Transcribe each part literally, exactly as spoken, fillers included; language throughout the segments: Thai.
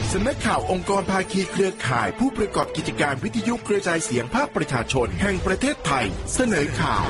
สำนักข่าวองค์กรภาคีเครือข่ายผู้ประกอบกิจการวิทยุกระจายเสียงภาคประชาชนแห่งประเทศไทยเสนอข่าว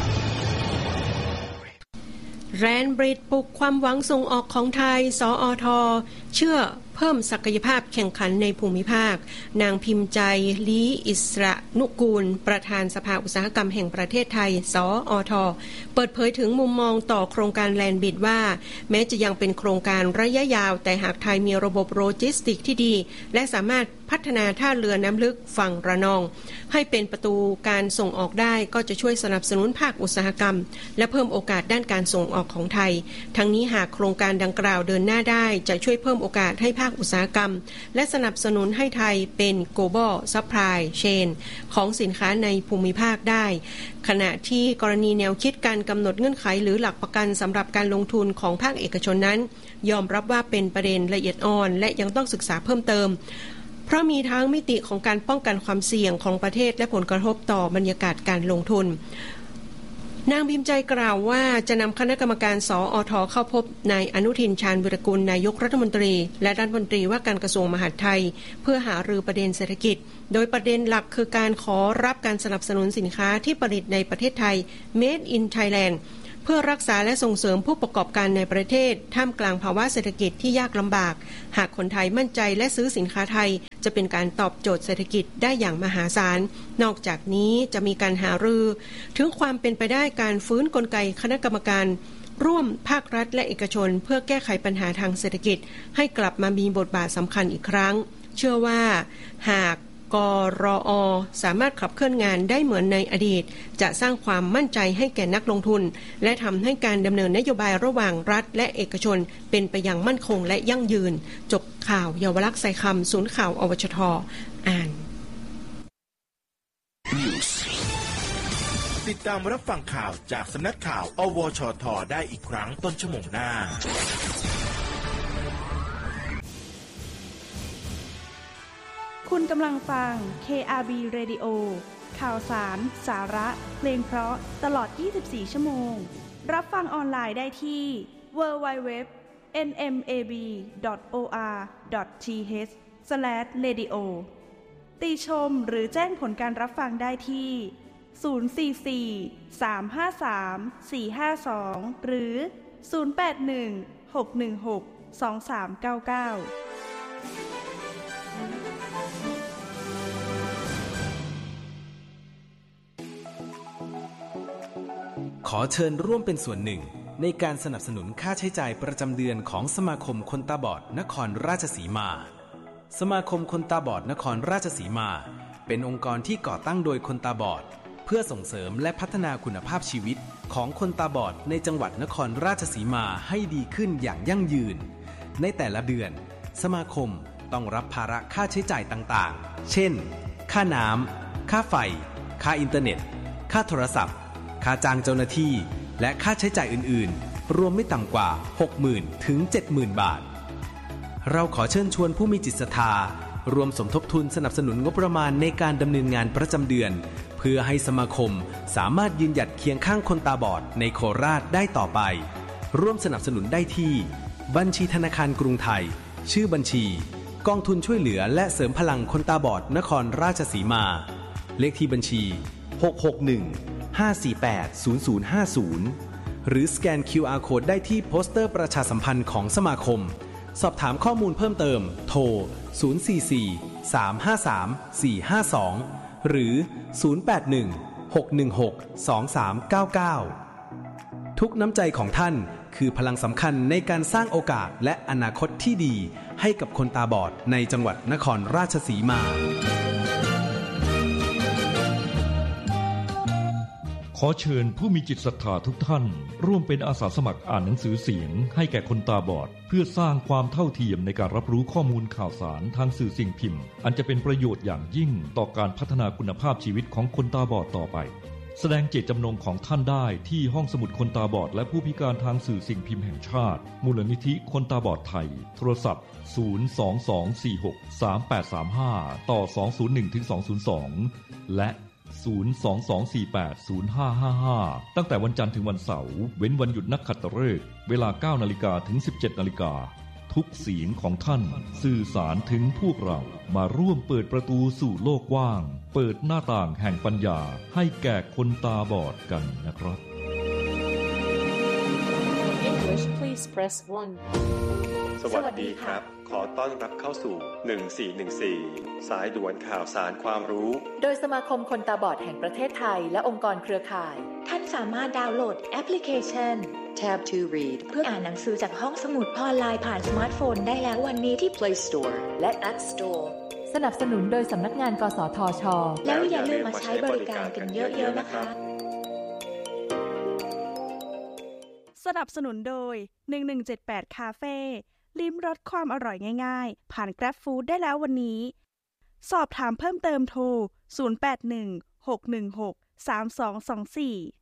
แรนบริดปลุกความหวังส่งออกของไทยสอท.เชื่อเพิ่มศักยภาพแข่งขันในภูมิภาคนางพิมพ์ใจลีอิสระนุกูลประธานสภาอุตสาหกรรมแห่งประเทศไทยสอท.เปิดเผยถึงมุมมองต่อโครงการแลนบริดว่าแม้จะยังเป็นโครงการระยะยาวแต่หากไทยมีระบบโลจิสติกที่ดีและสามารถพัฒนาท่าเรือน้ำลึกฝั่งระนองให้เป็นประตูการส่งออกได้ก็จะช่วยสนับสนุนภาคอุตสาหกรรมและเพิ่มโอกาสด้านการส่งออกของไทยทั้งนี้หากโครงการดังกล่าวเดินหน้าได้จะช่วยเพิ่มโอกาสให้ภาคอุตสาหกรรมและสนับสนุนให้ไทยเป็น Global Supply Chain ของสินค้าในภูมิภาคได้ขณะที่กรณีแนวคิดการกำหนดเงื่อนไขหรือหลักประกันสำหรับการลงทุนของภาคเอกชนนั้นยอมรับว่าเป็นประเด็นละเอียดอ่อนและยังต้องศึกษาเพิ่มเติมเพราะมีทั้งมิติของการป้องกันความเสี่ยงของประเทศและผลกระทบต่อบรรยากาศการลงทุนนางพิมพ์ใจกล่าวว่าจะนำคณะกรรมการสอท.เข้าพบนายอนุทินชาญวิรากูลนายกรัฐมนตรีและรัฐมนตรีว่าการกระทรวงมหาดไทยเพื่อหารือประเด็นเศรษฐกิจโดยประเด็นหลักคือการขอรับการสนับสนุนสินค้าที่ผลิตในประเทศไทย Made in Thailand เพื่อรักษาและส่งเสริมผู้ประกอบการในประเทศท่ามกลางภาวะเศรษฐกิจที่ยากลำบากหากคนไทยมั่นใจและซื้อสินค้าไทยจะเป็นการตอบโจทย์เศรษฐกิจได้อย่างมหาศาลนอกจากนี้จะมีการหารือถึงความเป็นไปได้การฟื้นกลไกคณะกรรมการร่วมภาครัฐและเอกชนเพื่อแก้ไขปัญหาทางเศรษฐกิจให้กลับมามีบทบาทสำคัญอีกครั้งเชื่อว่าหากกรอ.สามารถขับเคลื่อนงานได้เหมือนในอดีตจะสร้างความมั่นใจให้แก่นักลงทุนและทำให้การดำเนินนโยบายระหว่างรัฐและเอกชนเป็นไปอย่างมั่นคงและยั่งยืนจบข่าวเยาวลักษณ์ไซคำศูนย์ข่าวอวชท.อ่านติดตามรับฟังข่าวจากสำนักข่าวอวชท.ได้อีกครั้งต้นชั่วโมงหน้าคุณกำลังฟัง เค อาร์ บี Radio ข่าวสารสาระเพลงเพราะตลอดยี่สิบสี่ชั่วโมงรับฟังออนไลน์ได้ที่ ดับเบิลยู ดับเบิลยู ดับเบิลยู ดอท เอ็น เอ็ม เอ บี ดอท โอ อาร์ ดอท ที เอช สแลช เรดิโอ ติชมหรือแจ้งผลการรับฟังได้ที่ศูนย์ สี่ สี่ สาม ห้า สาม สี่ ห้า สองหรือศูนย์ แปด หนึ่ง หก หนึ่ง หก สอง สาม เก้า เก้าขอเชิญร่วมเป็นส่วนหนึ่งในการสนับสนุนค่าใช้จ่ายประจำเดือนของสมาคมคนตาบอดนครราชสีมาสมาคมคนตาบอดนครราชสีมาเป็นองค์กรที่ก่อตั้งโดยคนตาบอดเพื่อส่งเสริมและพัฒนาคุณภาพชีวิตของคนตาบอดในจังหวัดนครราชสีมาให้ดีขึ้นอย่างยั่งยืนในแต่ละเดือนสมาคมต้องรับภาระค่าใช้จ่ายต่างๆเช่นค่าน้ำค่าไฟค่าอินเทอร์เน็ตค่าโทรศัพท์ค่าจ้างเจ้าหน้าที่และค่าใช้จ่ายอื่นๆรวมไม่ต่ำกว่า หกหมื่น ถึง เจ็ดหมื่น บาทเราขอเชิญชวนผู้มีจิตศรัทธารวมสมทบทุนสนับสนุนงบประมาณในการดำเนินงานประจำเดือนเพื่อให้สมาคมสามารถยืนหยัดเคียงข้างคนตาบอดในโคราชได้ต่อไปร่วมสนับสนุนได้ที่บัญชีธนาคารกรุงไทยชื่อบัญชีกองทุนช่วยเหลือและเสริมพลังคนตาบอดนครราชสีมาเลขที่บัญชีหก หก หนึ่ง ห้า สี่ แปด ศูนย์ ศูนย์ ห้า ศูนย์หรือสแกน คิว อาร์ Code ได้ที่โปสเตอร์ประชาสัมพันธ์ของสมาคมสอบถามข้อมูลเพิ่มเติมโทรศูนย์ สี่ สี่ สาม ห้า สาม สี่ ห้า สองหรือศูนย์ แปด หนึ่ง หก หนึ่ง หก สอง สาม เก้า เก้าทุกน้ำใจของท่านคือพลังสำคัญในการสร้างโอกาสและอนาคตที่ดีให้กับคนตาบอดในจังหวัดนครราชสีมาขอเชิญผู้มีจิตศรัทธาทุกท่านร่วมเป็นอาสาสมัครอ่านหนังสือเสียงให้แก่คนตาบอดเพื่อสร้างความเท่าเทียมในการรับรู้ข้อมูลข่าวสารทางสื่อสิ่งพิมพ์อันจะเป็นประโยชน์อย่างยิ่งต่อการพัฒนาคุณภาพชีวิตของคนตาบอดต่อไปแสดงเจตจำนงของท่านได้ที่ห้องสมุดคนตาบอดและผู้พิการทางสื่อสิ่งพิมพ์แห่งชาติมูลนิธิคนตาบอดไทยโทรศัพท์ศูนย์ สอง สอง สี่ หก สาม แปด สาม ห้าต่อสอง ศูนย์ หนึ่ง ถึง สอง ศูนย์ สองและศูนย์ สอง สอง สี่ แปด ศูนย์ ห้า ห้า ห้าตั้งแต่วันจันทร์ถึงวันเสาร์เว้นวันหยุดนักขัตฤกษ์เวลา เก้านาฬิกา ถึง สิบเจ็ดนาฬิกาทุกเสียงของท่านสื่อสารถึงพวกเรามาร่วมเปิดประตูสู่โลกกว้างเปิดหน้าต่างแห่งปัญญาให้แก่คนตาบอดกันนะครับ English please press one สวัสดีครับขอต้อนรับเข้าสู่หนึ่งสี่หนึ่งสี่สายด่วนข่าวสารความรู้โดยสมาคมคนตาบอดแห่งประเทศไทยและองค์กรเครือข่ายท่านสามารถดาวน์โหลดแอปพลิเคชัน Tab ทู Read เพื่ออ่านหนังสือจากห้องสมุดออนไลน์ผ่านสมาร์ทโฟนได้แล้ววันนี้ที่ Play Store และ App Store สนับสนุนโดยสำนักงานกสทช. แล้วอย่าลืมมาใช้บริการกันเยอะๆนะคะสนับสนุนโดยหนึ่งหนึ่งเจ็ดแปดคาเฟ่ลิ้มรสความอร่อยง่ายๆผ่าน Grab Food ได้แล้ววันนี้สอบถามเพิ่มเติมโทรศูนย์ แปด หนึ่ง หก หนึ่ง หก สาม สอง สอง สี่